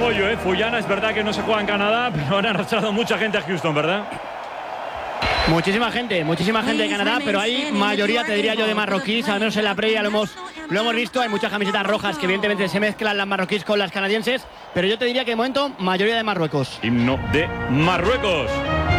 apoyo, Fullana, es verdad que no se juega en Canadá, pero han arrastrado mucha gente a Houston, ¿verdad? Muchísima gente de Canadá, pero hay mayoría, te diría yo, de marroquíes, al menos en la previa lo hemos visto. Hay muchas camisetas rojas que evidentemente se mezclan las marroquíes con las canadienses, pero yo te diría que de momento mayoría de Marruecos. Himno de Marruecos.